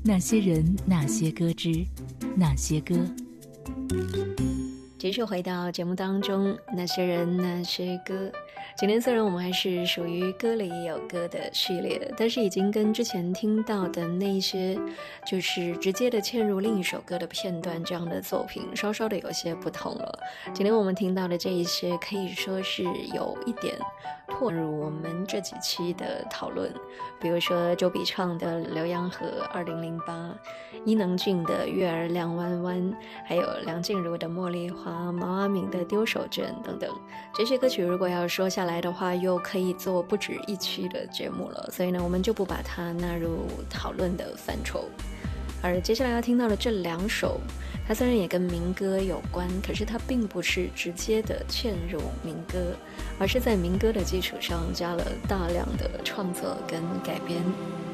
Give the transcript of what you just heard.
那些人，那些歌之那些歌。 继续回到节目当中，那些人那些歌。今天虽然我们还是属于歌里也有歌的系列，但是已经跟之前听到的那些就是直接的嵌入另一首歌的片段这样的作品稍稍的有些不同了。今天我们听到的这一些可以说是有一点拓入我们这几期的讨论，比如说周笔畅的《浏阳河》2008，伊能静的《月儿亮弯弯》，还有梁静茹的《茉莉花》，毛阿敏的《丢手绢》等等。这些歌曲如果要说下来的话，又可以做不止一期的节目了，所以呢，我们就不把它纳入讨论的范畴。而接下来要听到的这两首，它虽然也跟民歌有关，可是它并不是直接的嵌入民歌，而是在民歌的基础上加了大量的创作跟改编。